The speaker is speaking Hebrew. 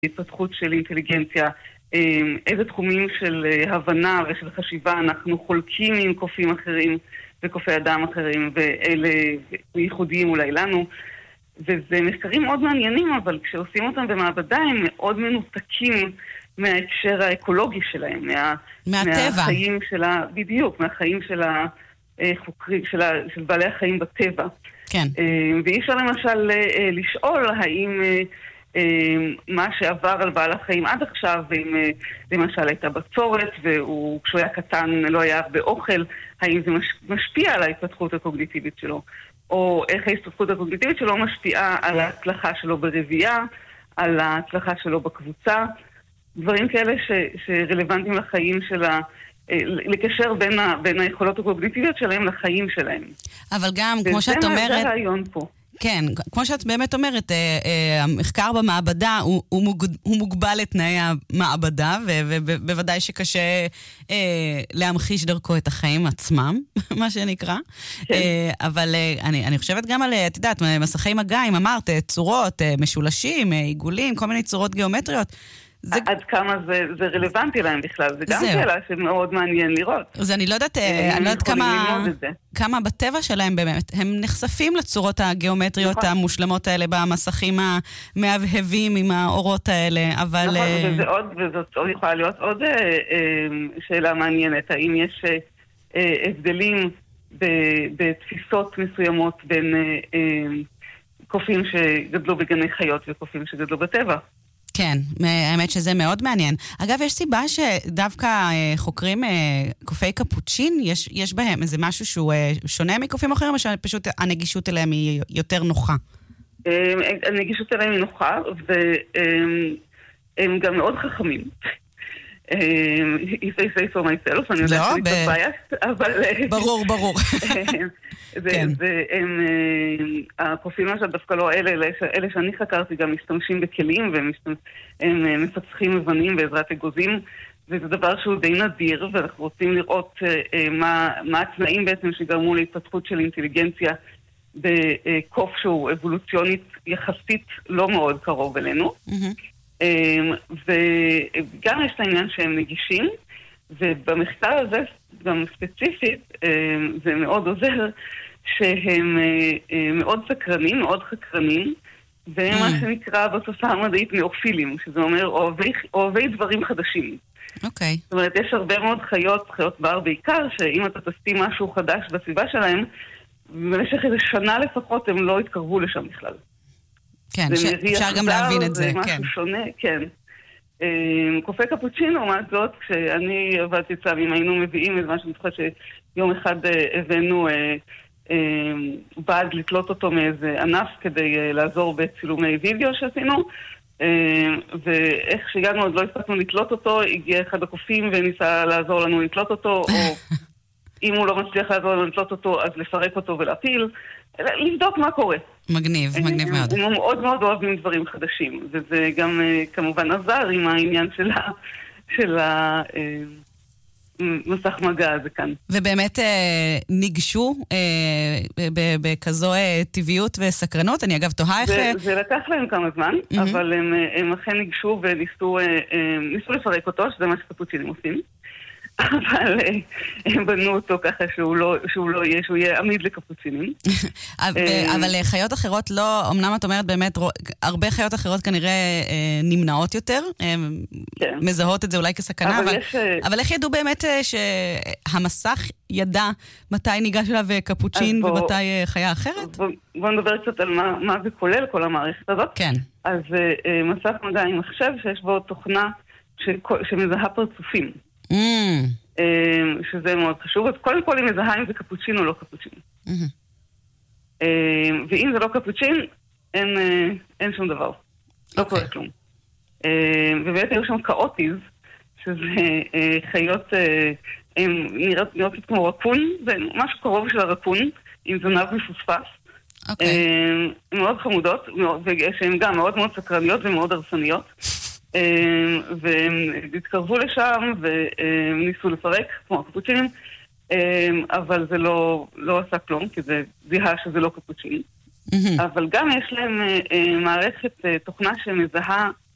התפתחות של אינטליגנציה, איזה תחומים של הבנה ושל חשיבה אנחנו חולקים עם קופים אחרים וקופי אדם אחרים, ואלה ייחודיים אולי לנו. וזה מחקרים מאוד מעניינים, אבל כשעושים אותם במעבדה הם מאוד מנותקים מההקשר האקולוגי שלהם, מהחיים שלה, בדיוק, מהחיים של החוקרים, של בעלי החיים בטבע. כן. ואי אפשר למשל לשאול האם מה שעבר על בעל החיים עד עכשיו, ואם למשל הייתה בצורת וכשהוא היה קטן לא היה הרבה אוכל, האם זה משפיע על ההתפתחות הקוגניטיבית שלו, או איך ההתפתחות הקוגניטיבית שלו משפיעה על ההצלחה שלו ברבייה, על ההצלחה שלו בקבוצה, דברים כאלה שרלוונטיים לחיים שלה, לקשר בין היכולות הקוגניטיביות שלהם לחיים שלהם. אבל גם, כמו שאת אומרת... זה הרעיון פה. כן, כמו שאת באמת אומרת, המחקר במעבדה הוא מוגבל לתנאי המעבדה, ובוודאי שקשה להמחיש דרכו את החיים עצמם, מה שנקרא. אבל אני חושבת גם על, את יודעת, מסכי מגע, אם אמרת, צורות, משולשים, עיגולים, כל מיני צורות גיאומטריות. עד כמה זה רלוונטי להם בכלל, זה גם שאלה שמאוד מעניין לראות. אז אני לא יודעת כמה בטבע שלהם באמת, הם נחשפים לצורות הגיאומטריות המושלמות האלה במסכים המהבהבים עם האורות האלה, אבל... וזאת יכולה להיות עוד שאלה מעניינת, האם יש הבדלים בתפיסות מסוימות בין קופים שגדלו בגני חיות וקופים שגדלו בטבע. כן, האמת שזה מאוד מעניין. אגב, יש סיבה שדווקא חוקרים קופי קפוצ'ין, יש בהם איזה משהו שהוא שונה מקופים אחרים, או שפשוט הנגישות אליהם היא יותר נוחה? הנגישות אליהם היא נוחה, והם גם מאוד חכמים. If I say so myself, אני יודעת שאני קצת biased, אבל... ברור. הקופים דווקא לא אלה שאני חקרתי גם משתמשים בכלים, והם מפצחים מבנים בעזרת אגוזים, וזה דבר שהוא די נדיר, ואנחנו רוצים לראות מה התנאים בעצם שגרמו להתפתחות של אינטליגנציה בקוף שהוא אבולוציונית יחסית לא מאוד קרוב אלינו. וגם יש את העניין שהם נגישים, ובמחקר הזה גם ספציפית זה מאוד עוזר שהם מאוד סקרנים, מאוד חקרנים, והם מה שנקרא בשפה המדעית נאופילים, שזה אומר אוהבי דברים חדשים. אוקיי. זאת אומרת, יש הרבה מאוד חיות בר בעיקר, שאם אתה תסתים משהו חדש בסביבה שלהם, במשך איזה שנה לפחות הם לא התקרבו לשם בכלל. כן, אפשר גם להבין את זה, כן. זה משהו שונה, כן. קופי קפוצ'ין, לעומת זאת, כשאני עבדתי אצלם, אם היינו מביאים איזה משהו, אני זוכרת שיום אחד הבאנו בד לתלות אותו מאיזה ענף כדי לעזור בצילומי וידאו שעשינו, ואיך שהגענו עוד לא הספקנו לתלות אותו, הגיע אחד הקופים וניסה לעזור לנו לתלות אותו, או אם הוא לא מצליח לעזור לנו לתלות אותו, אז לפרק אותו ולהפיל, לבדוק מה קורה. מגניב מאוד. הם מאוד מאוד אוהבים דברים חדשים, וזה גם כמובן עזר עם העניין של המסך מגע הזה כאן. ובאמת ניגשו בכזו טבעיות וסקרנות, אני אגב תוהה איך... זה לקח להם כמה זמן, אבל הם אכן ניגשו וניסו לפרק אותו, שזה מה שקפוצ'ינים עושים. אבל הם בנו אותו ככה שהוא יהיה עמיד לקפוצינים. אבל חיות אחרות לא, אמנם את אומרת באמת, הרבה חיות אחרות כנראה נמנעות יותר, מזהות את זה אולי כסכנה, אבל איך ידעו באמת שהמסך ידע מתי ניגש אליו קפוצ'ין ומתי חיה אחרת? בואו נדבר קצת על מה זה כולל כל המערכת הזאת. כן. אז מסך מגע עם מחשב שיש בו תוכנה שמזהה פרצופים. שזה מאוד חשוב. אז קודם כל היא מזהה אם זה קפוצ'ין או לא קפוצ'ין. ואם זה לא קפוצ'ין, אין שום דבר. לא קורה כלום. ובאמת היו שם קאוטיז, שזה חיות, הן נראות כמו רקון, זה משהו קרוב של הרקון, עם זנב מפוספס. הן מאוד חמודות, שהן גם מאוד מאוד סקרניות ומאוד הרסניות. והם התקרבו לשם וניסו לפרק כמו הקפוצ'ינים, אבל זה לא עשה כלום, כי זה זיהה שזה לא קפוצ'ין. אבל גם יש להם מערכת תוכנה שמזהה